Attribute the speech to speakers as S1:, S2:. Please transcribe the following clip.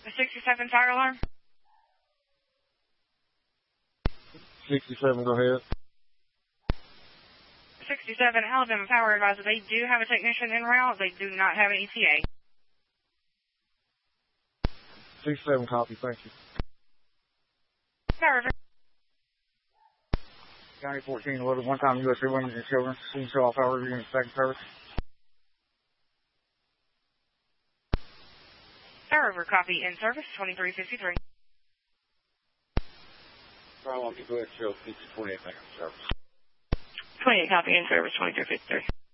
S1: The 67 fire alarm.
S2: 67, go ahead.
S1: 67 Alabama Power advisor, they do have a technician en route. They do not have an ETA.
S2: 67, copy, thank you.
S1: Power River.
S2: County 14, 11, one-time USA Women and Children, Student Show Off Power Unit, second service.
S1: Power River, copy, in service, 2353.
S2: Go ahead, show 28 seconds service.
S1: 28, copy, in service, 2353.